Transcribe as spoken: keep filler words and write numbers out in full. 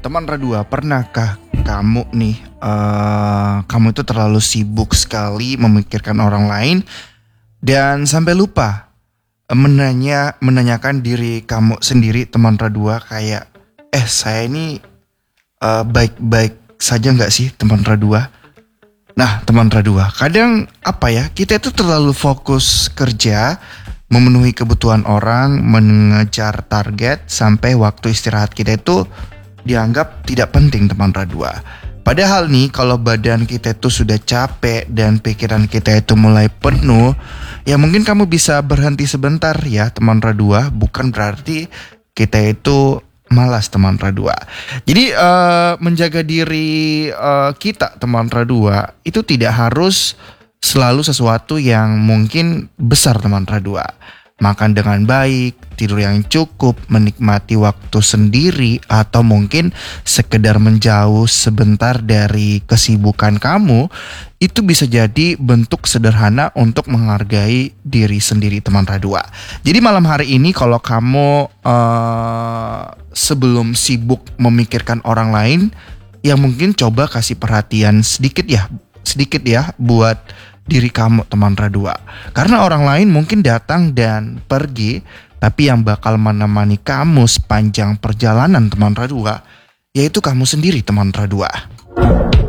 Teman Radua, pernahkah kamu nih, eh kamu itu terlalu sibuk sekali memikirkan orang lain dan sampai lupa eh, menanya menanyakan diri kamu sendiri, teman Radua, kayak, eh saya ini eh, baik-baik saja nggak sih, teman Radua? Nah, teman Radua, kadang apa ya, kita itu terlalu fokus kerja, memenuhi kebutuhan orang, mengejar target, sampai waktu istirahat kita itu dianggap tidak penting, teman Radua. Padahal nih, kalau badan kita itu sudah capek dan pikiran kita itu mulai penuh, ya mungkin kamu bisa berhenti sebentar ya, teman Radua. Bukan berarti kita itu malas, teman Radua. Jadi eh, menjaga diri eh, kita, teman Radua, itu tidak harus selalu sesuatu yang mungkin besar, teman Radua. Makan dengan baik, tidur yang cukup, menikmati waktu sendiri, atau mungkin sekedar menjauh sebentar dari kesibukan kamu, itu bisa jadi bentuk sederhana untuk menghargai diri sendiri, teman Radua. Jadi malam hari ini kalau kamu uh, sebelum sibuk memikirkan orang lain, ya mungkin coba kasih perhatian sedikit ya, sedikit ya buat diri kamu, teman Radua. Karena orang lain mungkin datang dan pergi, tapi yang bakal menemani kamu sepanjang perjalanan, teman Radua, yaitu kamu sendiri, teman Radua.